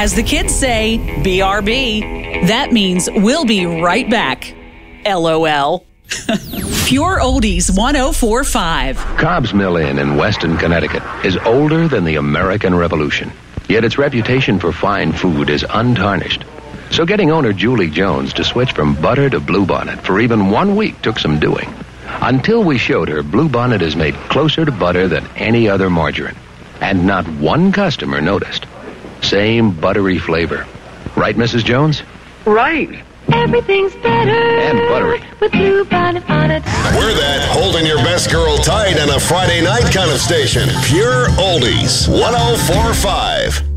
As the kids say, BRB. That means we'll be right back. LOL. Pure Oldies 104.5. Cobb's Mill Inn in Weston, Connecticut is older than the American Revolution. Yet its reputation for fine food is untarnished. So getting owner Julie Jones to switch from butter to Bluebonnet for even 1 week took some doing. Until we showed her Bluebonnet is made closer to butter than any other margarine. And not one customer noticed. Same buttery flavor. Right, Mrs. Jones? Right. Everything's better. And buttery. With Bluebonnet on it. We're that holding your best girl tight on a Friday night kind of station. Pure Oldies 104.5.